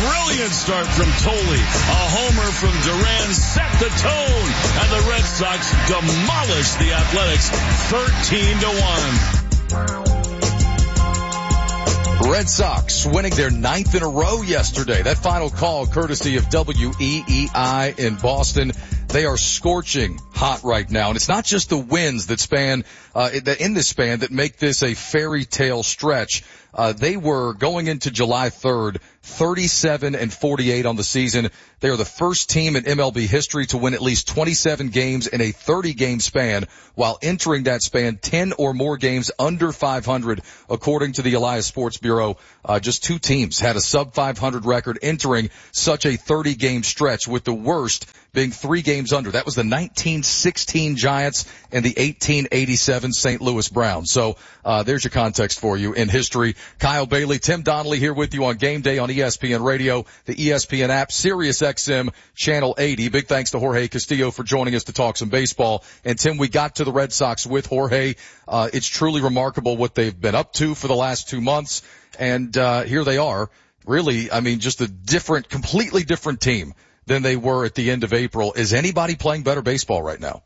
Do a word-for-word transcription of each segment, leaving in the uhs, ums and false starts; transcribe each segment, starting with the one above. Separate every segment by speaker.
Speaker 1: brilliant start from Tolley. A homer from Duran set the tone, and the Red Sox demolished the Athletics thirteen to one.
Speaker 2: Red Sox winning their ninth in a row yesterday. That final call courtesy of W E E I in Boston. They are scorching hot right now. And it's not just the wins that span, uh, in this span that make this a fairy tale stretch. Uh, they were going into July third, thirty-seven and forty-eight on the season. They are the first team in M L B history to win at least twenty-seven games in a thirty game span, while entering that span ten or more games under five hundred. According to the Elias Sports Bureau, uh, just two teams had a sub five hundred record entering such a thirty game stretch, with the worst being three games under. That was the nineteen sixteen Giants and the eighteen eighty-seven Saint Louis Browns. So, uh, there's your context for you in history. Kyle Bailey, Tim Donnelly here with you on Game Day on E S P N Radio, the E S P N app, Sirius X M, Channel eighty. Big thanks to Jorge Castillo for joining us to talk some baseball. And Tim, we got to the Red Sox with Jorge. Uh, it's truly remarkable what they've been up to for the last two months. And, uh, here they are. Really, I mean, just a different, completely different team than they were at the end of April. Is anybody playing better baseball right now?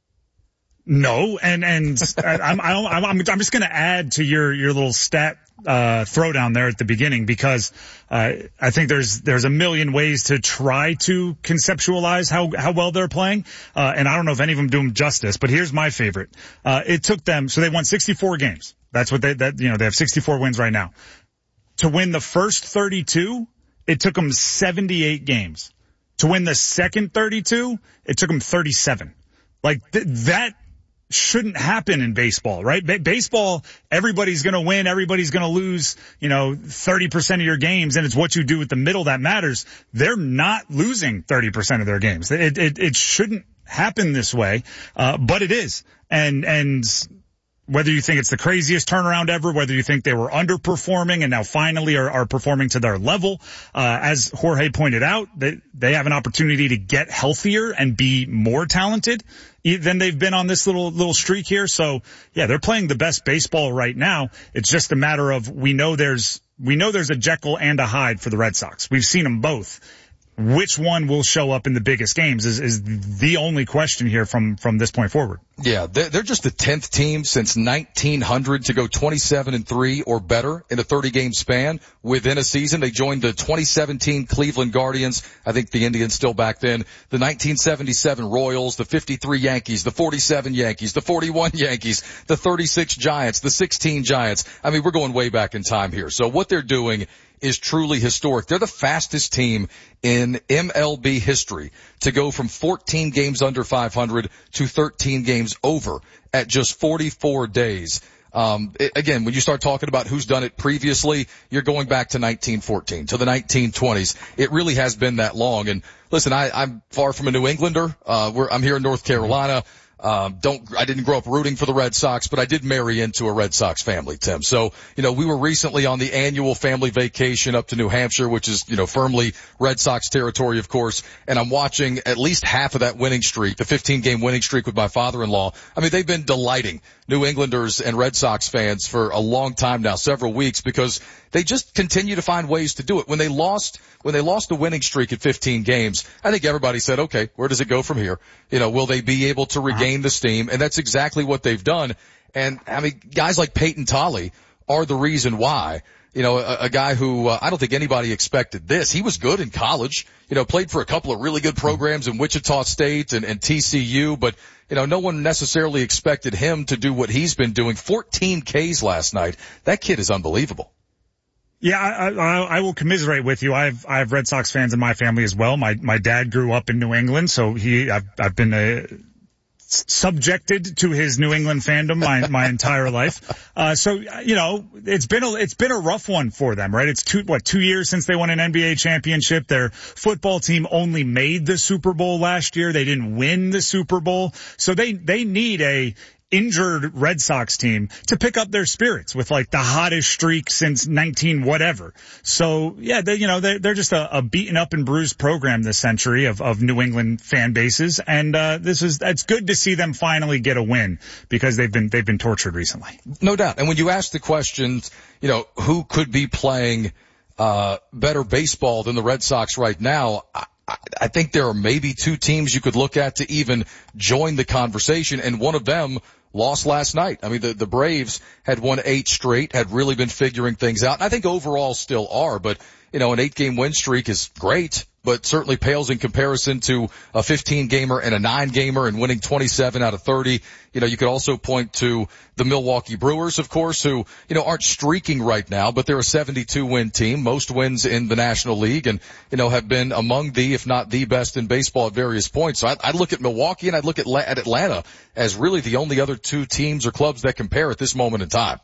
Speaker 3: No, and and I'm I'm I'm I'm just going to add to your your little stat uh throwdown there at the beginning, because uh I think there's there's a million ways to try to conceptualize how how well they're playing, uh and I don't know if any of them do them justice, but here's my favorite. Uh it took them, so they won sixty-four games. That's what they that you know they have sixty-four wins right now. To win the first thirty-two, it took them seventy-eight games. To win the second thirty-two, it took them thirty-seven. Like th- that shouldn't happen in baseball, right? Ba- baseball, everybody's going to win, everybody's going to lose, you know, thirty percent of your games, and it's what you do with the middle that matters. They're not losing thirty percent of their games. It it, it shouldn't happen this way, uh, but it is. And and whether you think it's the craziest turnaround ever, whether you think they were underperforming and now finally are, are performing to their level, uh, as Jorge pointed out, they, they have an opportunity to get healthier and be more talented than they've been on this little, little streak here. So yeah, they're playing the best baseball right now. It's just a matter of, we know there's, we know there's a Jekyll and a Hyde for the Red Sox. We've seen them both. Which one will show up in the biggest games is, is the only question here from, from this point forward.
Speaker 2: Yeah, they're, they're just the tenth team since nineteen hundred to go twenty-seven and three or better in a thirty game span within a season. They joined the twenty seventeen Cleveland Guardians. I think the Indians still back then. The nineteen seventy-seven Royals, the fifty-three Yankees, the forty-seven Yankees, the forty-one Yankees, the thirty-six Giants, the sixteen Giants. I mean, we're going way back in time here. So what they're doing is truly historic. They're the fastest team in M L B history to go from fourteen games under five hundred to thirteen games over at just forty-four days. Um, it, again, when you start talking about who's done it previously, you're going back to nineteen fourteen, to the nineteen twenties. It really has been that long. And listen, I, I'm far from a New Englander. Uh, we're, I'm here in North Carolina. Um, don't, I didn't grow up rooting for the Red Sox, but I did marry into a Red Sox family, Tim. So, you know, we were recently on the annual family vacation up to New Hampshire, which is, you know, firmly Red Sox territory, of course. And I'm watching at least half of that winning streak, the fifteen game winning streak with my father-in-law. I mean, they've been delighting New Englanders and Red Sox fans for a long time now, several weeks, because they just continue to find ways to do it. When they lost, when they lost the winning streak at fifteen games, I think everybody said, okay, where does it go from here? You know, will they be able to regain the steam? And that's exactly what they've done. And I mean, guys like Peyton Tolley are the reason why. You know, a, a guy who, uh, I don't think anybody expected this. He was good in college, you know, played for a couple of really good programs in Wichita State and, and T C U, but, you know, no one necessarily expected him to do what he's been doing. fourteen Ks last night. That kid is unbelievable.
Speaker 3: Yeah, I, I, I will commiserate with you. I have, I have Red Sox fans in my family as well. My, my dad grew up in New England, so he, I've, I've been a, subjected to his New England fandom my, my entire life. Uh, so, you know, it's been a, it's been a rough one for them, right? It's two, what, two years since they won an N B A championship. Their football team only made the Super Bowl last year. They didn't win the Super Bowl. So they, they need a injured Red Sox team to pick up their spirits with like the hottest streak since nineteen whatever. So yeah, they, you know, they're, they're just a, a beaten up and bruised program this century of, of New England fan bases. And, uh, this is, it's good to see them finally get a win because they've been, they've been tortured recently.
Speaker 2: No doubt. And when you ask the questions, you know, who could be playing uh, better baseball than the Red Sox right now, I, I think there are maybe two teams you could look at to even join the conversation, and one of them lost last night. I mean, the, the Braves had won eight straight, had really been figuring things out, and I think overall still are, but, you know, an eight-game win streak is great, but certainly pales in comparison to a fifteen-gamer and a nine-gamer and winning twenty-seven out of thirty. You know, you could also point to the Milwaukee Brewers, of course, who, you know, aren't streaking right now, but they're a seventy-two win team, most wins in the National League, and, you know, have been among the, if not the best in baseball at various points. So I'd, I'd look at Milwaukee and I'd look at, at Atlanta as really the only other two teams or clubs that compare at this moment in time.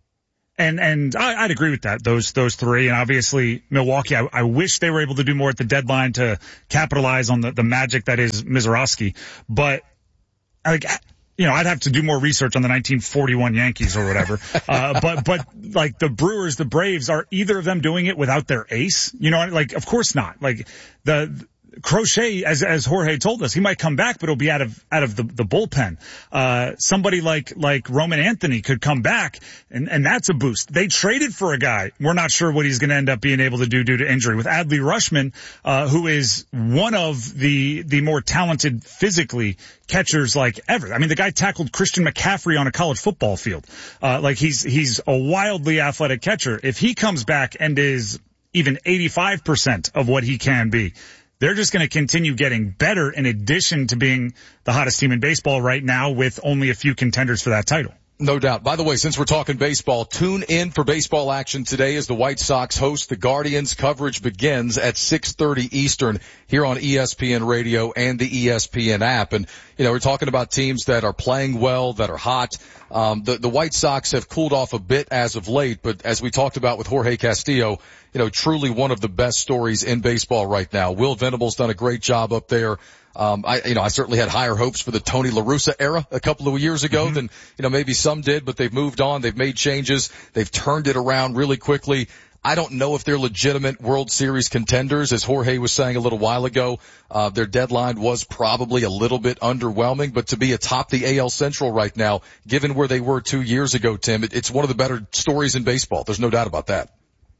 Speaker 3: And, and I, I'd agree with that, those, those three. And obviously Milwaukee, I, I wish they were able to do more at the deadline to capitalize on the, the magic that is Mizorowski. But, like, you know, I'd have to do more research on the nineteen forty-one Yankees or whatever. uh, but, but, like, the Brewers, the Braves, are either of them doing it without their ace? You know, like, of course not. Like, the, Crochet, as as Jorge told us, he might come back, but it'll be out of out of the, the bullpen. Uh, somebody like like Roman Anthony could come back, and and that's a boost. They traded for a guy. We're not sure what he's going to end up being able to do due to injury. With Adley Rutschman, uh, who is one of the the more talented physically catchers like ever. I mean, the guy tackled Christian McCaffrey on a college football field. Uh, like he's he's a wildly athletic catcher. If he comes back and is even eighty-five percent of what he can be, they're just going to continue getting better in addition to being the hottest team in baseball right now with only a few contenders for that title.
Speaker 2: No doubt. By the way, since we're talking baseball, tune in for baseball action today as the White Sox host the Guardians. Coverage begins at six thirty Eastern here on E S P N Radio and the E S P N app. And, you know, we're talking about teams that are playing well, that are hot. Um, the, the White Sox have cooled off a bit as of late, but as we talked about with Jorge Castillo, you know, truly one of the best stories in baseball right now. Will Venable's done a great job up there. Um, I, you know, I certainly had higher hopes for the Tony La Russa era a couple of years ago mm-hmm. than, you know, maybe some did, but they've moved on. They've made changes. They've turned it around really quickly. I don't know if they're legitimate World Series contenders. As Jorge was saying a little while ago, uh, their deadline was probably a little bit underwhelming, but to be atop the A L Central right now, given where they were two years ago, Tim, it, it's one of the better stories in baseball. There's no doubt about that.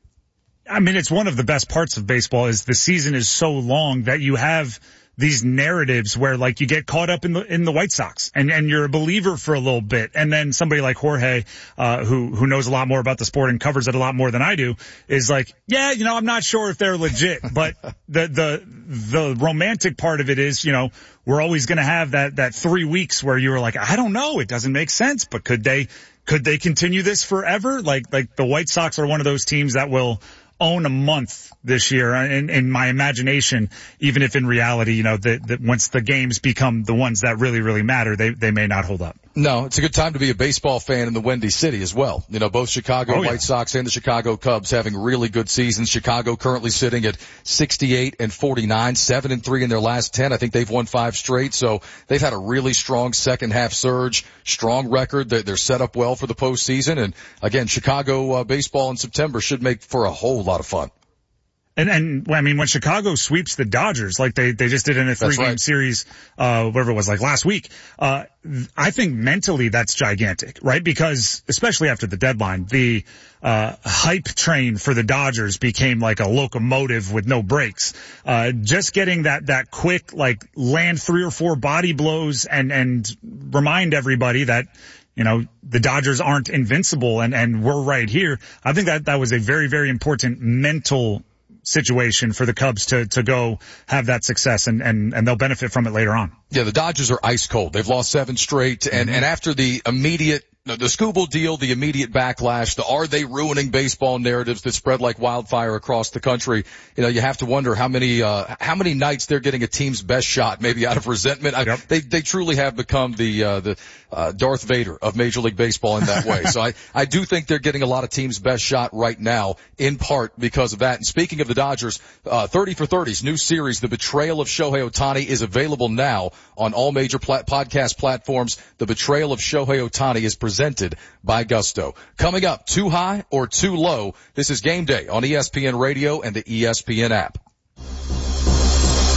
Speaker 3: I mean, it's one of the best parts of baseball is the season is so long that you have these narratives where like you get caught up in the in the White Sox and and you're a believer for a little bit, and then somebody like Jorge uh who who knows a lot more about the sport and covers it a lot more than I do is like, yeah, you know, I'm not sure if they're legit, but the the the romantic part of it is, you know, we're always going to have that that three weeks where you're like, I don't know, it doesn't make sense, but could they could they continue this forever? Like like the White Sox are one of those teams that will own a month this year in, in my imagination, even if in reality, you know, that, that once the games become the ones that really, really matter, they, they may not hold up.
Speaker 2: No, it's a good time to be a baseball fan in the Windy City as well. You know, both Chicago
Speaker 3: oh, yeah.
Speaker 2: White Sox and the Chicago Cubs having really good seasons. Chicago currently sitting at sixty-eight and forty-nine, seven and three in their last ten. I think they've won five straight. So they've had a really strong second half surge, strong record. They're, they're set up well for the postseason. And again, Chicago uh, baseball in September should make for a whole lot of fun.
Speaker 3: And, and, I mean, when Chicago sweeps the Dodgers, like they, they just did in a three-game right. series, uh, whatever it was, like last week, uh, I think mentally that's gigantic, right? Because, especially after the deadline, the, uh, hype train for the Dodgers became like a locomotive with no brakes. Uh, just getting that, that quick, like, land three or four body blows and, and remind everybody that, you know, the Dodgers aren't invincible and, and we're right here. I think that, that was a very, very important mental situation for the Cubs to, to go have that success, and, and, and they'll benefit from it later on.
Speaker 2: Yeah, the Dodgers are ice cold. They've lost seven straight, and, mm-hmm. and after the immediate the Skubal deal, the immediate backlash, the are they ruining baseball narratives that spread like wildfire across the country, you know, you have to wonder how many, uh, how many nights they're getting a team's best shot, maybe out of resentment. I, yep. They, they truly have become the, uh, the, uh, Darth Vader of Major League Baseball in that way. So I, I do think they're getting a lot of teams' best shot right now, in part because of that. And speaking of the Dodgers, uh, thirty for thirty's new series, The Betrayal of Shohei Ohtani, is available now on all major plat- podcast platforms. The Betrayal of Shohei Ohtani is presented by Gusto. Coming up, too high or too low? This is Game Day on E S P N Radio and the E S P N app.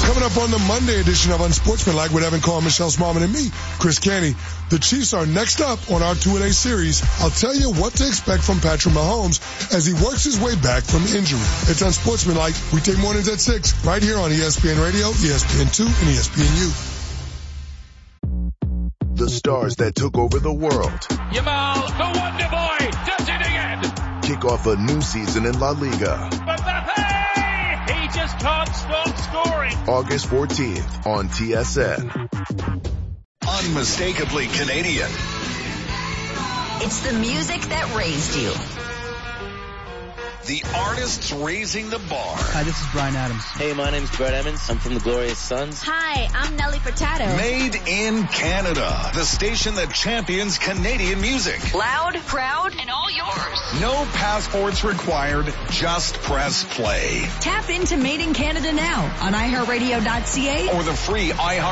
Speaker 4: Coming up on the Monday edition of Unsportsmanlike with Evan Carr, Michelle Smallman, and me, Chris Canty. The Chiefs are next up on our two A series. I'll tell you what to expect from Patrick Mahomes as he works his way back from injury. It's Unsportsmanlike, weekday mornings at six, right here on E S P N Radio, E S P N two, and E S P N U.
Speaker 5: The stars that took over the world.
Speaker 1: Yamal, the Wonder Boy, does it again.
Speaker 5: Kick off a new season in La Liga.
Speaker 1: Mbappe! He just can't stop scoring.
Speaker 5: August fourteenth on T S N.
Speaker 6: Unmistakably Canadian.
Speaker 7: It's the music that raised you.
Speaker 6: The artists raising the bar.
Speaker 8: Hi, this is Bryan Adams.
Speaker 9: Hey, my name's Brett Emmons. I'm from the Glorious Sons.
Speaker 7: Hi, I'm Nelly Furtado.
Speaker 6: Made in Canada. The station that champions Canadian music.
Speaker 7: Loud, proud, and all yours.
Speaker 6: No passports required. Just press play.
Speaker 7: Tap into Made in Canada now on i heart radio dot c a
Speaker 6: Or the free iHeart